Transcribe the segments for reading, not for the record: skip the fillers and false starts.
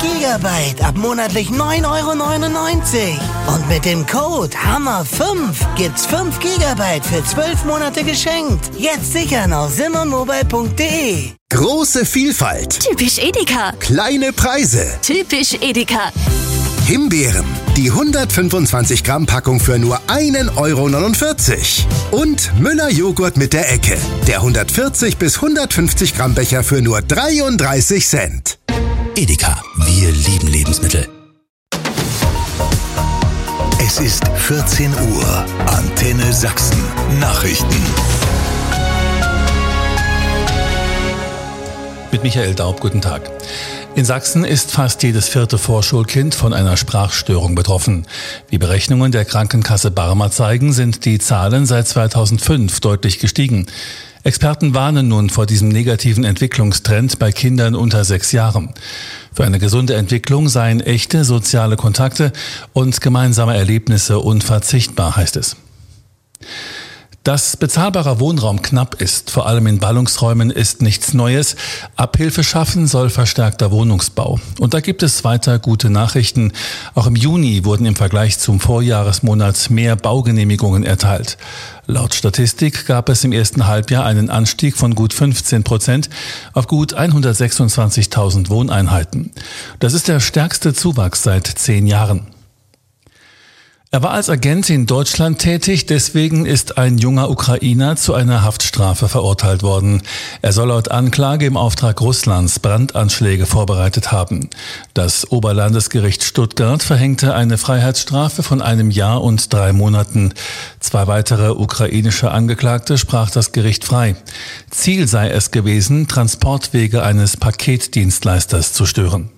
Gigabyte ab monatlich 9,99 €. Und mit dem Code HAMMER5 gibt's 5 Gigabyte für 12 Monate geschenkt. Jetzt sichern auf simmermobile.de. Große Vielfalt. Typisch Edeka. Kleine Preise. Typisch Edeka. Himbeeren. Die 125 Gramm Packung für nur 1,49 €. Und Müller Joghurt mit der Ecke. Der 140 bis 150 Gramm Becher für nur 33 Cent. Edeka. Wir lieben Lebensmittel. Es ist 14 Uhr. Antenne Sachsen. Nachrichten. Mit Michael Daub, guten Tag. In Sachsen ist fast jedes 4. Vorschulkind von einer Sprachstörung betroffen. Wie Berechnungen der Krankenkasse Barmer zeigen, sind die Zahlen seit 2005 deutlich gestiegen. Experten warnen nun vor diesem negativen Entwicklungstrend bei Kindern unter 6 Jahren. Für eine gesunde Entwicklung seien echte soziale Kontakte und gemeinsame Erlebnisse unverzichtbar, heißt es. Dass bezahlbarer Wohnraum knapp ist, vor allem in Ballungsräumen, ist nichts Neues. Abhilfe schaffen soll verstärkter Wohnungsbau. Und da gibt es weiter gute Nachrichten. Auch im Juni wurden im Vergleich zum Vorjahresmonat mehr Baugenehmigungen erteilt. Laut Statistik gab es im ersten Halbjahr einen Anstieg von gut 15% auf gut 126.000 Wohneinheiten. Das ist der stärkste Zuwachs seit 10 Jahren. Er war als Agent in Deutschland tätig, deswegen ist ein junger Ukrainer zu einer Haftstrafe verurteilt worden. Er soll laut Anklage im Auftrag Russlands Brandanschläge vorbereitet haben. Das Oberlandesgericht Stuttgart verhängte eine Freiheitsstrafe von 1 Jahr und 3 Monaten. 2 weitere ukrainische Angeklagte sprach das Gericht frei. Ziel sei es gewesen, Transportwege eines Paketdienstleisters zu stören.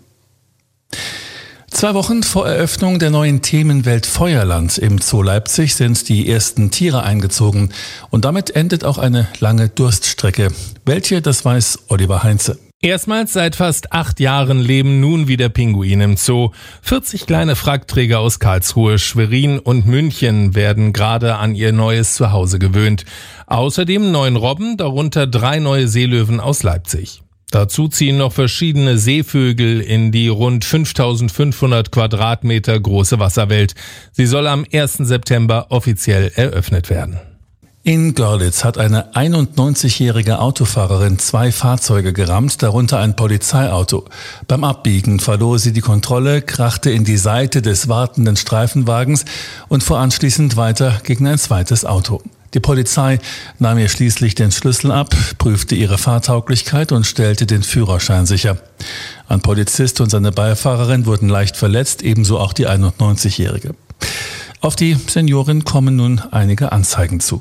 2 Wochen vor Eröffnung der neuen Themenwelt Feuerland im Zoo Leipzig sind die ersten Tiere eingezogen. Und damit endet auch eine lange Durststrecke. Welche, das weiß Oliver Heinze. Erstmals seit fast 8 Jahren leben nun wieder Pinguine im Zoo. 40 kleine Frackträger aus Karlsruhe, Schwerin und München werden gerade an ihr neues Zuhause gewöhnt. Außerdem 9 Robben, darunter 3 neue Seelöwen aus Leipzig. Dazu ziehen noch verschiedene Seevögel in die rund 5.500 Quadratmeter große Wasserwelt. Sie soll am 1. September offiziell eröffnet werden. In Görlitz hat eine 91-jährige Autofahrerin 2 Fahrzeuge gerammt, darunter ein Polizeiauto. Beim Abbiegen verlor sie die Kontrolle, krachte in die Seite des wartenden Streifenwagens und fuhr anschließend weiter gegen ein zweites Auto. Die Polizei nahm ihr schließlich den Schlüssel ab, prüfte ihre Fahrtauglichkeit und stellte den Führerschein sicher. Ein Polizist und seine Beifahrerin wurden leicht verletzt, ebenso auch die 91-Jährige. Auf die Seniorin kommen nun einige Anzeigen zu.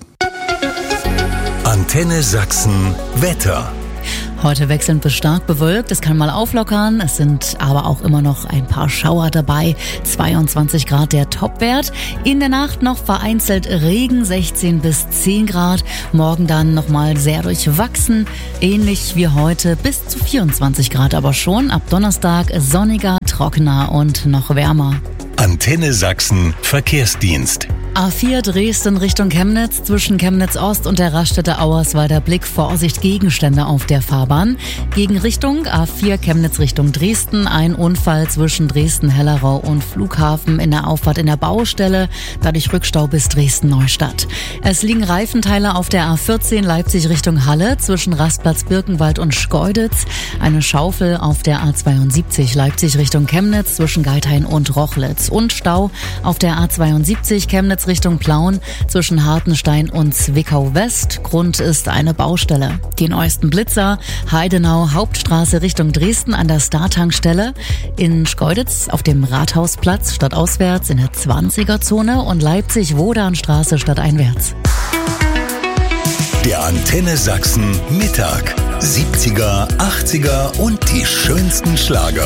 Antenne Sachsen Wetter. Heute wechselnd bis stark bewölkt, es kann mal auflockern, es sind aber auch immer noch ein paar Schauer dabei, 22 Grad der Topwert. In der Nacht noch vereinzelt Regen, 16 bis 10 Grad, morgen dann nochmal sehr durchwachsen, ähnlich wie heute, bis zu 24 Grad aber schon, ab Donnerstag sonniger, trockener und noch wärmer. Antenne Sachsen Verkehrsdienst. A4 Dresden Richtung Chemnitz, zwischen Chemnitz Ost und der Raststätte Auerswalder Blick, Vorsicht Gegenstände auf der Fahrbahn. Gegenrichtung A4 Chemnitz Richtung Dresden, ein Unfall zwischen Dresden-Hellerau und Flughafen in der Auffahrt in der Baustelle, dadurch Rückstau bis Dresden-Neustadt. Es liegen Reifenteile auf der A14 Leipzig Richtung Halle, zwischen Rastplatz Birkenwald und Schkeuditz, eine Schaufel auf der A72 Leipzig Richtung Chemnitz, zwischen Geithain und Rochlitz und Stau auf der A72 Chemnitz Richtung Plauen zwischen Hartenstein und Zwickau West. Grund ist eine Baustelle. Die neuesten Blitzer: Heidenau Hauptstraße Richtung Dresden an der Star-Tankstelle, in Schkeuditz auf dem Rathausplatz stadtauswärts in der 20er-Zone und Leipzig-Wodanstraße stadteinwärts. Der Antenne Sachsen Mittag. 70er, 80er und die schönsten Schlager.